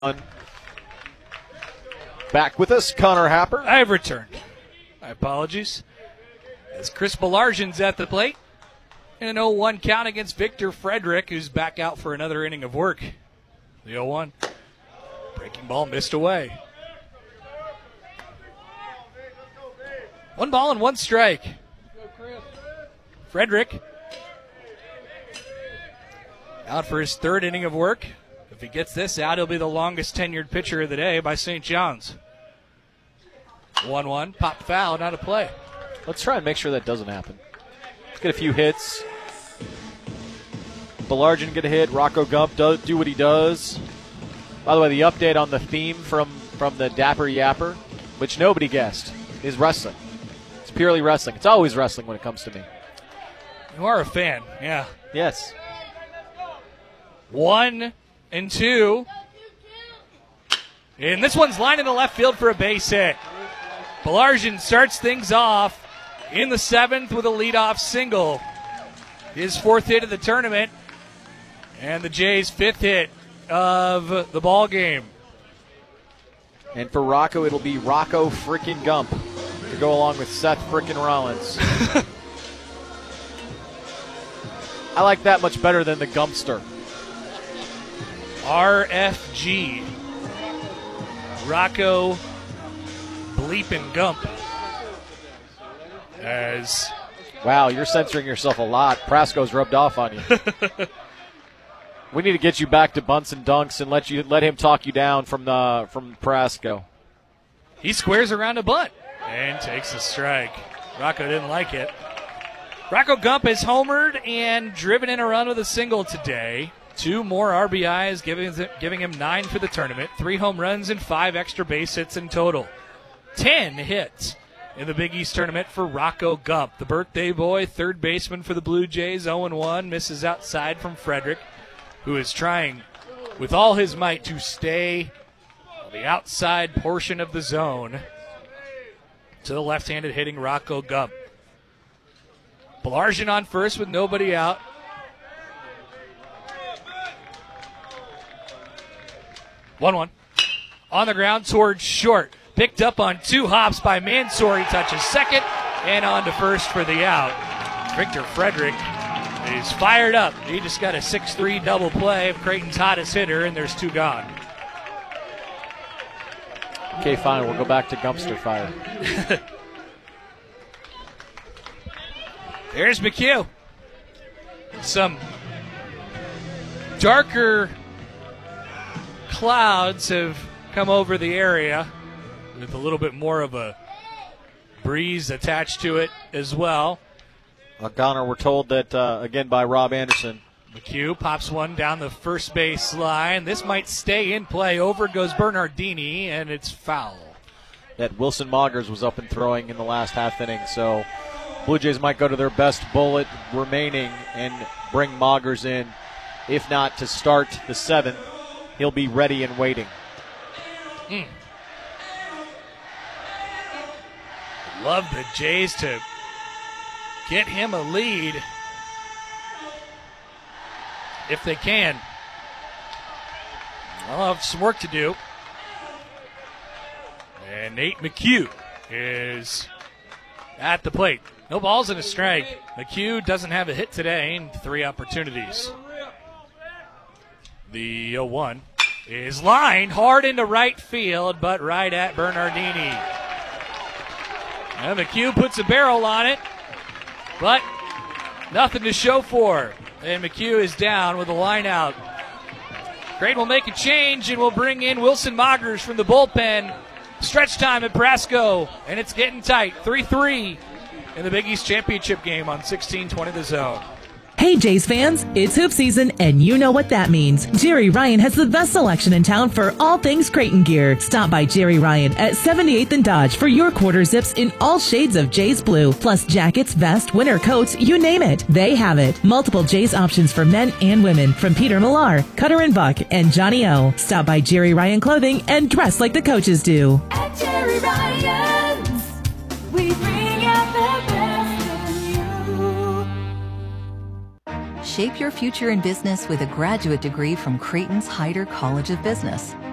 Back with us, Connor Happer. I've returned. My apologies. As Chris Belarjan's at the plate. And an 0-1 count against Victor Frederick, who's back out for another inning of work. The 0-1. Breaking ball missed away. 1 ball and 1 strike. Frederick out for his 3rd inning of work. If he gets this out, he'll be the longest tenured pitcher of the day by St. John's. 1-1, pop foul, not a play. Let's try and make sure that doesn't happen. Let's get a few hits. Belarjan get a hit. Rocco Gump do what he does. By the way, the update on the theme from the Dapper Yapper, which nobody guessed, is wrestling. It's purely wrestling. It's always wrestling when it comes to me. You are a fan, yeah. Yes. 1 and 2. And this one's lined in the left field for a base hit. Belarjan starts things off in the 7th with a leadoff single. His 4th hit of the tournament. And the Jays' 5th hit of the ball game. And for Rocco, it'll be Rocco frickin' Gump to go along with Seth frickin' Rollins. I like that much better than the Gumpster. RFG. Rocco bleepin' Gump. Wow, you're censoring yourself a lot. Prasco's rubbed off on you. We need to get you back to bunts and dunks and let him talk you down from Prasco. He squares around a bunt and takes a strike. Rocco didn't like it. Rocco Gump has homered and driven in a run with a single today. 2 more RBIs, giving him 9 for the tournament. 3 home runs and 5 extra base hits in total. 10 hits in the Big East tournament for Rocco Gump. The birthday boy, 3rd baseman for the Blue Jays, 0-1, misses outside from Frederick, who is trying with all his might to stay on the outside portion of the zone to the left-handed hitting Rocco Gump. Belarjan on first with nobody out. One on the ground towards short. Picked up on 2 hops by Mansour. He touches second and on to first for the out. Victor Frederick is fired up. He just got a 6-3 double play of Creighton's hottest hitter, and there's 2 gone. Okay, fine. We'll go back to Gumpster fire. There's McHugh. Some darker clouds have come over the area with a little bit more of a breeze attached to it as well. Connor, we're told that, again, by Rob Anderson. McHugh pops one down the first base line. This might stay in play. Over goes Bernardini, and it's foul. That Wilson Moggers was up and throwing in the last half inning, so Blue Jays might go to their best bullet remaining and bring Moggers in. If not to start the 7th, he'll be ready and waiting. Love the Jays to get him a lead if they can. I'll have some work to do. And Nate McHugh is at the plate. No balls and a strike. McHugh doesn't have a hit today in 3 opportunities. The 0-1 is lined hard into right field, but right at Bernardini. And McHugh puts a barrel on it, but nothing to show for. And McHugh is down with a line out. Creighton will make a change and will bring in Wilson Moggers from the bullpen. Stretch time at Prasco, and it's getting tight. 3-3 in the Big East Championship game on 1620 The Zone. Hey Jays fans, it's hoop season and you know what that means. Jerry Ryan has the best selection in town for all things Creighton gear. Stop by Jerry Ryan at 78th and Dodge for your quarter zips in all shades of Jays blue. Plus jackets, vests, winter coats, you name it. They have it. Multiple Jays options for men and women from Peter Millar, Cutter and Buck, and Johnny O. Stop by Jerry Ryan Clothing and dress like the coaches do. At Jerry Ryan's, we bring out the best in you. Shape your future in business with a graduate degree from Creighton's Heider College of Business.